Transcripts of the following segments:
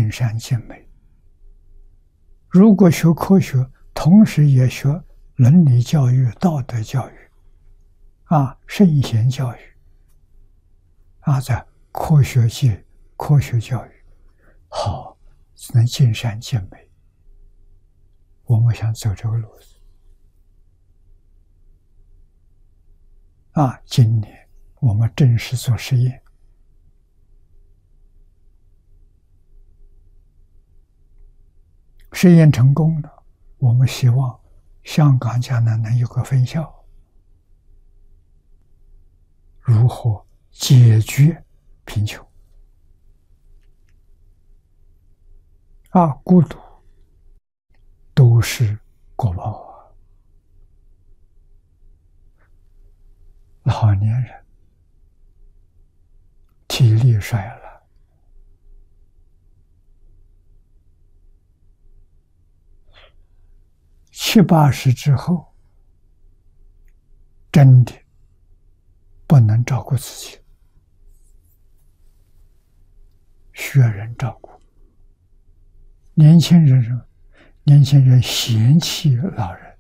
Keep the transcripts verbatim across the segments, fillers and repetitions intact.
尽善尽美。如果学科学，同时也学伦理教育、道德教育，啊，圣贤教育，啊，在科学界、科学教育，好，能尽善尽美。我们想走这个路子。啊，今年我们正式做实验。实验成功了，我们希望香港将来能有个分校，如何解决贫穷啊、孤独都是果报啊。老年人体力衰了，七八十之后，真的不能照顾自己，需要人照顾。年轻人，年轻人嫌弃老人，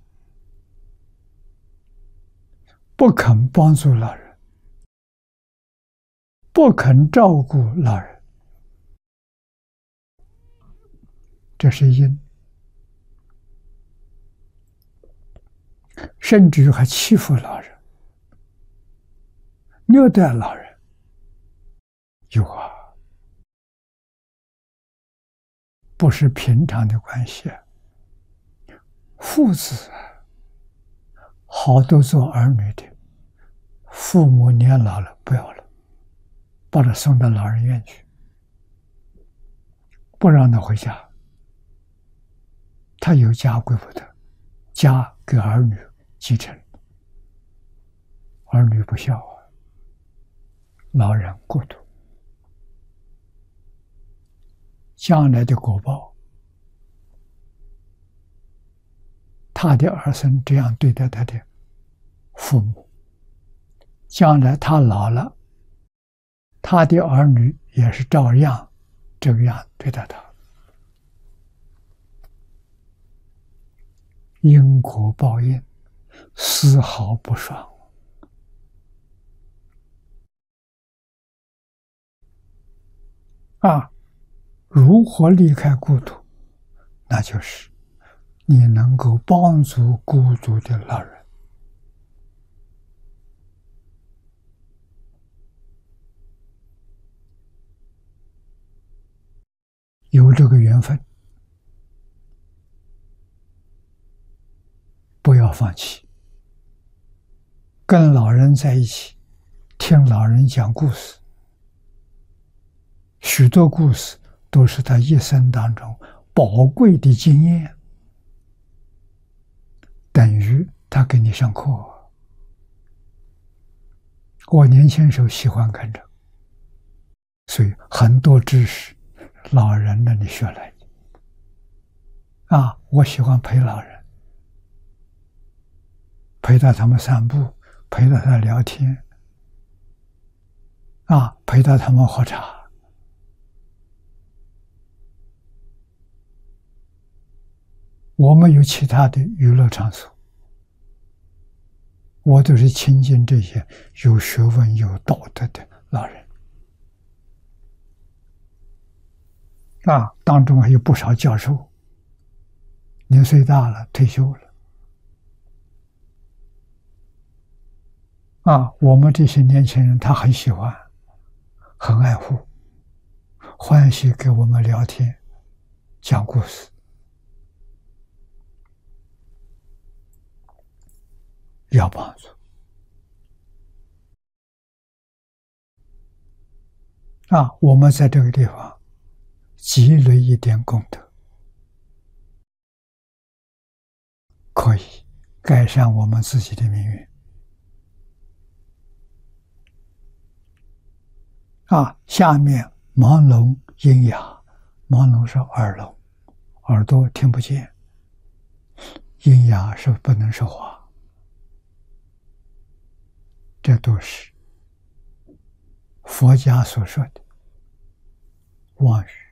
不肯帮助老人，不肯照顾老人，这是因。甚至还欺负老人，虐待老人，有啊，不是平常的关系。父子好多做儿女的，父母年老了不要了，把他送到老人院去，不让他回家，他有家归不得，家给儿女继承，儿女不孝啊，老人孤独，将来的果报，他的儿孙这样对待他的父母，将来他老了，他的儿女也是照样这个样对待他。因果报应，丝毫不爽。啊，如何离开孤独？那就是你能够帮助孤独的老人。有这个缘分，不要放弃，跟老人在一起，听老人讲故事，许多故事都是他一生当中宝贵的经验，等于他给你上课。我年轻时候喜欢看这个，所以很多知识老人那里学来的。啊，我喜欢陪老人，陪到他们散步，陪到他聊天，啊，陪到他们喝茶。我们有其他的娱乐场所，我都是亲近这些有学问、有道德的老人。啊，当中还有不少教授，年岁大了，退休了。啊，我们这些年轻人他很喜欢，很爱护，欢喜给我们聊天，讲故事。要帮助啊！我们在这个地方积累一点功德，可以改善我们自己的命运啊！下面盲聋喑哑，盲聋是耳聋，耳朵听不见；喑哑是不能说话。这都是佛家所说的妄语。